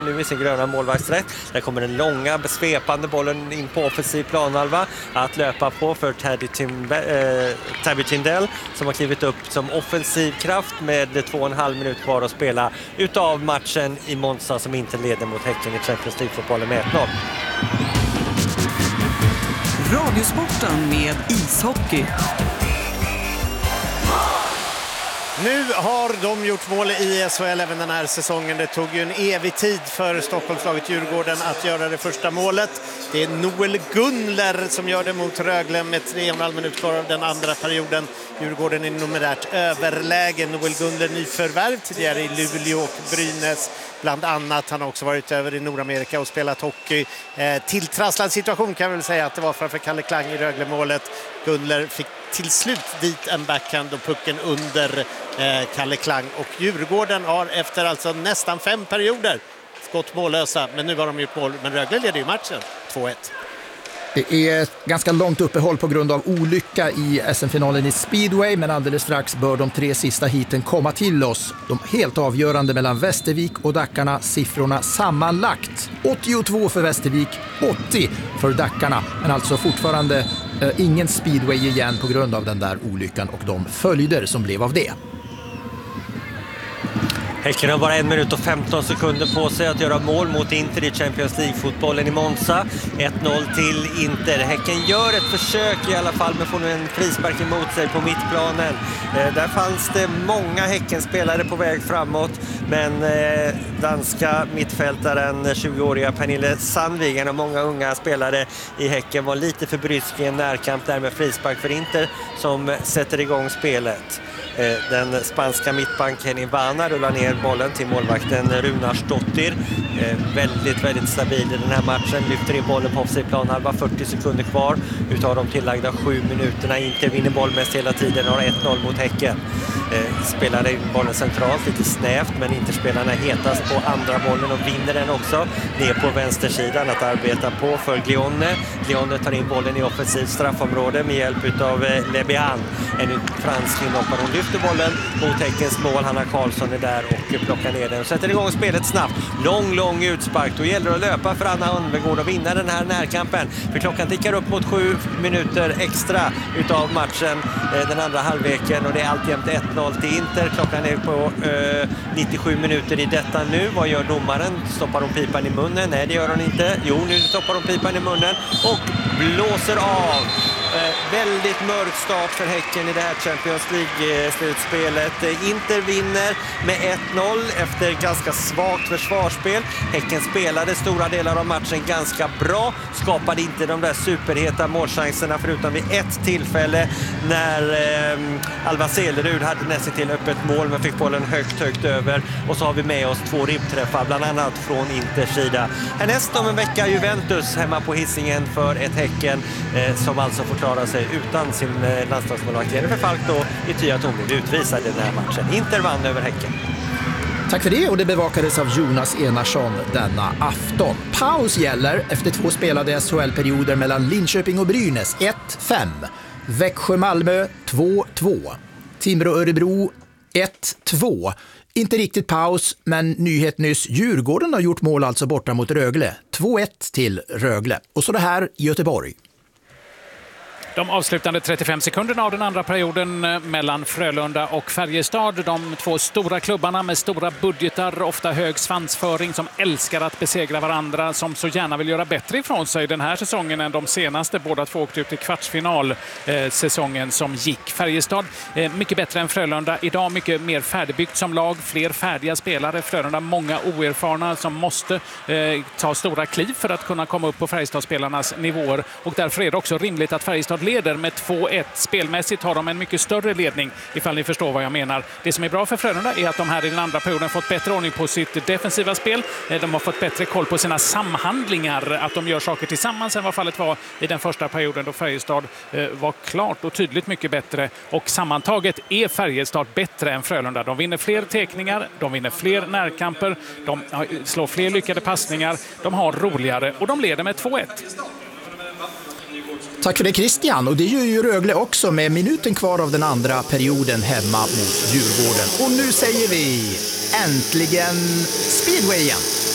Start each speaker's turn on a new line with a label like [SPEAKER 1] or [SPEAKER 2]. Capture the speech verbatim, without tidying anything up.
[SPEAKER 1] Nu i sin gröna målvaktsrätt. Där kommer den långa svepande bollen in på offensiv planhalva att löpa på för Tabby Timbe- äh, Tabby Tindell som har klivit upp som offensiv kraft med två och en halv minut kvar att spela utav matchen i Monza som inte leder mot Häcken i Champions League-fotbollen med ett noll.
[SPEAKER 2] Radiosporten med ishockey.
[SPEAKER 3] Nu har de gjort mål i S H L även den här säsongen. Det tog ju en evig tid för Stockholmslaget Djurgården att göra det första målet. Det är Noel Gunler som gör det mot Rögle med tre och en halv minut kvar av den andra perioden. Djurgården är numerärt överlägen. Noel Gunler nyförvärv tidigare i Luleå och Brynäs bland annat. Han har också varit över i Nordamerika och spelat hockey. Eh, tilltrasslad situation kan jag väl säga att det var framför Kalle Klang i Rögle-målet. Gunler fick till slut dit en backhand och pucken under eh, Kalle Klang. Och Djurgården har efter alltså nästan fem perioder skott mållösa. Men nu har de gjort mål. Men Rögle leder ju matchen två ett.
[SPEAKER 4] Det är ett ganska långt uppehåll på grund av olycka i S M-finalen i Speedway, men alldeles strax bör de tre sista hiten komma till oss. De helt avgörande mellan Västervik och Dackarna, siffrorna sammanlagt. åttiotvå för Västervik, åttio för Dackarna, men alltså fortfarande eh, ingen Speedway igen på grund av den där olyckan och de följder som blev av det.
[SPEAKER 1] Häcken har bara en minut och femton sekunder på sig att göra mål mot Inter i Champions League-fotbollen i Monza. ett noll till Inter. Häcken gör ett försök i alla fall, men får nu en frispark emot sig på mittplanen. Eh, där fanns det många Häckenspelare på väg framåt, men eh, danska mittfältaren, tjugoåriga Pernille Sandvigen och många unga spelare i Häcken var lite för brysk i en närkamp där med frispark för Inter som sätter igång spelet. Den spanska mittbanken Ivana rullar ner bollen till målvakten Runarsdottir. Väldigt, väldigt stabil i den här matchen. Lyfter in bollen på offside planhalva, fyrtio sekunder kvar utav de tillagda sju minuterna. Inter vinner boll mest hela tiden och har ett noll mot Häcken. Spelar in bollen centralt, lite snävt, men Interspelarna hetast på andra bollen och vinner den också. Ner på vänstersidan att arbeta på för Glione. Glione tar in bollen i offensivt straffområde med hjälp utav Lebian. En fransk inhoppare. Hon lyfter bollen mot Häckens mål. Hanna Karlsson är där och plockar ner den och sätter igång spelet snabbt. Lång, lång utspark. Då gäller det att löpa för Anna Önvegård och vinna den här närkampen. För klockan tickar upp mot sju minuter extra utav matchen, den andra halvleken, och det är alltjämt ett noll till Inter. Klockan är på eh, nittiosju minuter i detta nu. Vad gör domaren? Stoppar hon pipan i munnen? Nej, det gör hon inte. Jo, nu stoppar hon pipan i munnen och blåser av. Eh, väldigt mörk start för Häcken i det här Champions League-slutspelet. Eh, Inter vinner med ett noll efter ganska svagt försvarsspel. Häcken spelade stora delar av matchen ganska bra. Skapade inte de där superheta målchanserna förutom vid ett tillfälle när eh, Alva Selerud hade nästan till öppet mål men fick bollen högt, högt över. Och så har vi med oss två ribbträffar, bland annat från Inters sida. Härnäst om en vecka Juventus hemma på Hisingen för ett Häcken eh, som alltså får klara sig utan sin eh, landslagsmålvakt Jennifer Falk då i ty att hon blev utvisad i den här matchen. Inter vann över Häcken.
[SPEAKER 4] Tack för det, och det bevakades av Jonas Enarsson denna afton. Paus gäller efter två spelade S H L-perioder mellan Linköping och Brynäs, ett fem. Växjö-Malmö, två två. Timrå-Örebro, ett två. Inte riktigt paus, men nyhet nyss. Djurgården har gjort mål alltså borta mot Rögle. två ett till Rögle. Och så det här i Göteborg.
[SPEAKER 5] De avslutande trettiofem sekunderna av den andra perioden mellan Frölunda och Färjestad. De två stora klubbarna med stora budgetar, ofta hög svansföring, som älskar att besegra varandra, som så gärna vill göra bättre ifrån sig den här säsongen än de senaste. Båda två åkte ut i kvartsfinal eh, säsongen som gick. Färjestad eh, mycket bättre än Frölunda. Idag mycket mer färdigbyggt som lag, fler färdiga spelare. Frölunda många oerfarna som måste eh, ta stora kliv för att kunna komma upp på Färjestadspelarnas nivåer. Och därför är det också rimligt att Färjestad leder med två ett. Spelmässigt har de en mycket större ledning, ifall ni förstår vad jag menar. Det som är bra för Frölunda är att de här i den andra perioden fått bättre ordning på sitt defensiva spel. De har fått bättre koll på sina samhandlingar, att de gör saker tillsammans än vad fallet var i den första perioden då Färjestad var klart och tydligt mycket bättre. Och sammantaget är Färjestad bättre än Frölunda. De vinner fler tekningar, de vinner fler närkamper, de slår fler lyckade passningar, de har roligare och de leder med två ett.
[SPEAKER 4] Tack för det, Christian. Och det gör ju Rögle också med minuten kvar av den andra perioden hemma mot Djurgården. Och nu säger vi äntligen Speedway igen.